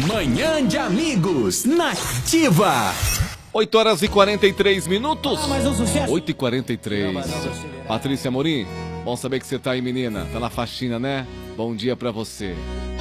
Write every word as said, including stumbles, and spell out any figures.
Manhã de Amigos, nativa. oito horas e quarenta e três minutos. Ah, mais um sucesso. oito e quarenta e três. Não, mas não, você- Patrícia Amorim, bom saber que você tá aí, menina. Tá na faxina, né? Bom dia pra você.